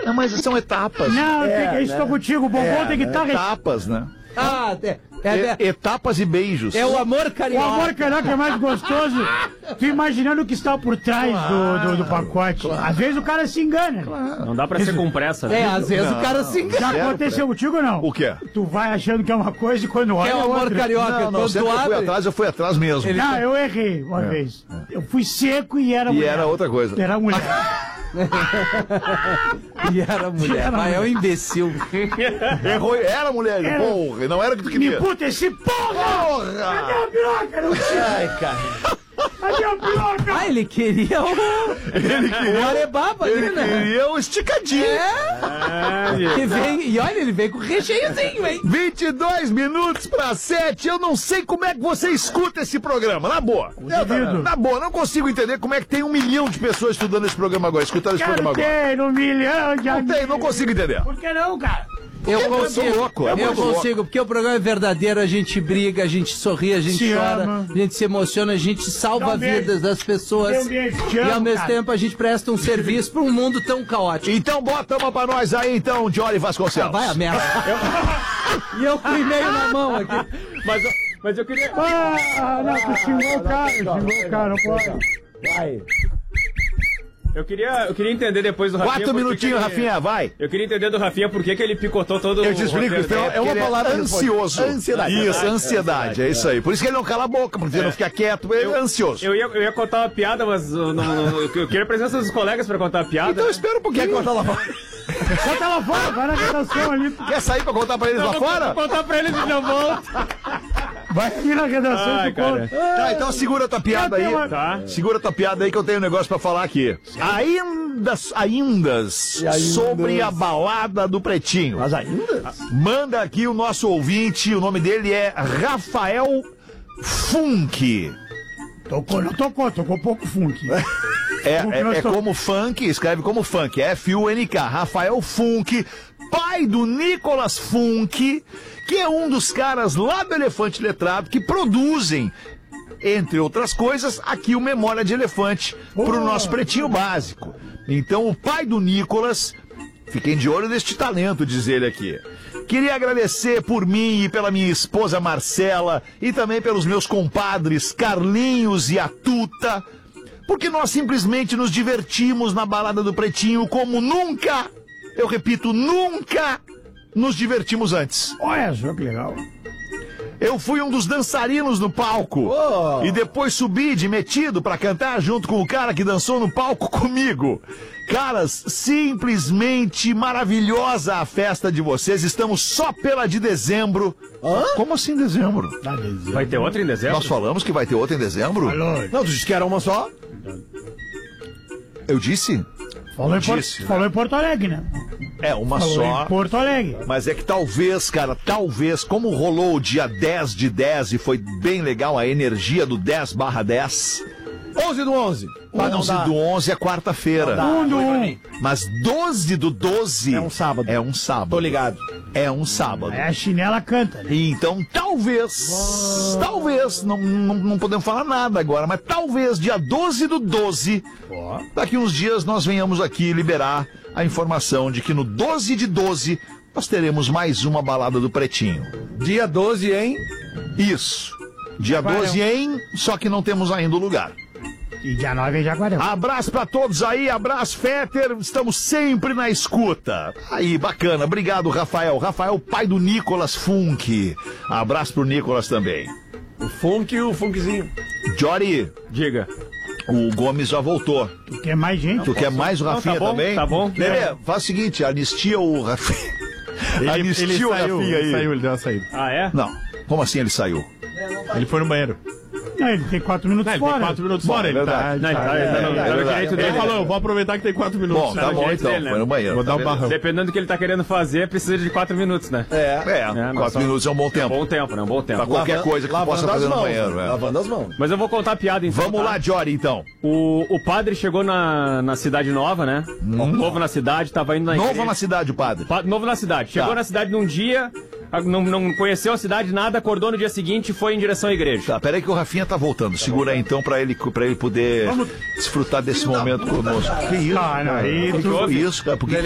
Não, mas são etapas. Não, estou contigo. O bombom tem que estar... Etapas, né? Etapas e beijos. É o amor carioca. O amor carioca é mais gostoso. Tu imaginando o que está por trás do pacote. Claro. Às vezes o cara se engana. Claro. Não dá pra ser com pressa. Às vezes o cara se engana. Já aconteceu contigo ou não? O quê? Tu vai achando que é uma coisa e quando olha é o amor outra. carioca. Não, sempre eu fui atrás mesmo. Não, eu errei uma vez. Eu fui seco e era mulher. E era outra coisa. Era mulher. E era mulher. Mas é um imbecil. Errou, era mulher. Porra, não era o que tu queria. Me puta esse porra! Cadê a piroca? Não tinha. Ai, cara. Cadê a piroca? Ele queria o arebaba ali, né? Ele queria o esticadinho. E olha, ele veio com recheiozinho, hein? 22 minutos para 7. Eu não sei como é que você escuta esse programa, na boa. Na boa, não consigo entender como é que tem 1 milhão de pessoas estudando esse programa agora, escutando esse programa agora. Tem 1 milhão de amigos. Não consigo entender. Por que não, cara? Eu consigo, porque o programa é verdadeiro, a gente briga, a gente sorri, a gente chora, a gente se emociona, a gente salva vidas das pessoas e ao mesmo tempo a gente presta um serviço para um mundo tão caótico. Então bota uma pra nós aí, então, Jory Vasconcelos. Vai a merda. E eu com o e-mail na mão aqui. Mas eu queria... não, tu xingou o cara, não pode. Vai. Eu queria entender depois do Rafinha... 4 minutinhos, Rafinha, vai. Eu queria entender do Rafinha por que ele picotou todo Eu te explico, é uma palavra ansioso. Ansiedade. Isso, ansiedade, é isso aí. Por isso que ele não cala a boca, porque ele não fica quieto, ele é ansioso. Eu ia contar uma piada, mas eu queria a presença dos colegas pra contar a piada. Então espera um pouquinho. Quer contar lá fora? Conta lá fora, vai na redação ali. Quer sair pra contar pra eles lá fora? Vou contar pra eles e já volto. Vai aqui na redação e conta. Tá, então segura tua piada aí. Tá. Segura tua piada aí que eu tenho um negócio pra falar aqui. Ainda sobre a balada do Pretinho. Mas ainda? Manda aqui o nosso ouvinte, o nome dele é Rafael Funk. Tocou pouco funk. É como funk, escreve como funk, F-U-N-K, Rafael Funk, pai do Nicolas Funk, que é um dos caras lá do Elefante Letrado que produzem, entre outras coisas, aqui o Memória de Elefante pro nosso Pretinho Básico. Então o pai do Nicolas, fiquem de olho neste talento, diz ele aqui. Queria agradecer por mim e pela minha esposa Marcela e também pelos meus compadres Carlinhos e Atuta, porque nós simplesmente nos divertimos na balada do Pretinho como nunca, eu repito, nunca nos divertimos antes. Olha só que legal. Eu fui um dos dançarinos no palco e depois subi de metido pra cantar junto com o cara que dançou no palco comigo. Caras, simplesmente maravilhosa a festa de vocês. Estamos só pela de dezembro. Como assim dezembro? Vai ter outra em dezembro? Nós falamos que vai ter outra em dezembro? Não, tu disse que era uma só? Eu disse? Falou em Porto Alegre, né? É, uma Falou só. Em Porto Alegre. Mas é que talvez, cara, como rolou o dia 10 de 10 e foi bem legal a energia do 10/10. 11 do 11. 11 do 11 é quarta-feira. 1 do 1. Mas 12 do 12... É um sábado. É um sábado. Tô ligado. É um sábado. É, a chinela canta, né? Então, talvez, não podemos falar nada agora, mas talvez dia 12 do 12, daqui uns dias nós venhamos aqui liberar a informação de que no 12 de 12 nós teremos mais uma balada do Pretinho. Dia 12, hein? Isso. Dia 12 em, só que não temos ainda o lugar. E dia 9 em Jaguarão. Abraço pra todos aí, abraço Fetter, estamos sempre na escuta. Aí, bacana, obrigado Rafael. Rafael, pai do Nicolas Funk. Abraço pro Nicolas também. O Funk e o Funkzinho. Jory, diga. O Gomes já voltou. Tu quer mais gente? Tu quer mais o Rafinha também? Tá bom. Lelê, faz o seguinte, anistia o Rafinha. Anistia o Rafinha aí. Ele deu uma saída. Ah, é? Não, como assim ele saiu? Ele foi no banheiro. Não, ele tem 4 minutos fora. Ele tem 4 minutos fora, ele tá... Não, tá no direito dele. Ele falou, eu vou aproveitar que tem 4 minutos. Bom, tá bom então, foi no banheiro. Vou dar um barrão. Dependendo do que ele tá querendo fazer, precisa de 4 minutos, né? 4 minutos é um bom tempo. Bom tempo, né? Um bom tempo. Pra qualquer coisa que tu possa fazer no banheiro. Lavando as mãos. Mas eu vou contar a piada então. Vamos lá, Jory, então. O padre chegou na cidade nova, né? Novo na cidade, tava indo na igreja. Novo na cidade, o padre. Novo na cidade. Chegou na cidade num dia, não conheceu a cidade, nada, acordou no dia seguinte e foi em direção à igreja. Tá, peraí que o Rafinha tá voltando. Segura aí então pra ele poder desfrutar desse momento conosco. Que isso? Ah, não, Que isso, cara? Porque